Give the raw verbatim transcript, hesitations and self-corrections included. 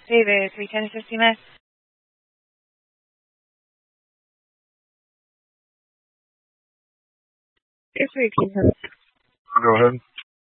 David, three ten fifty Miss. It's Ricky. Go ahead.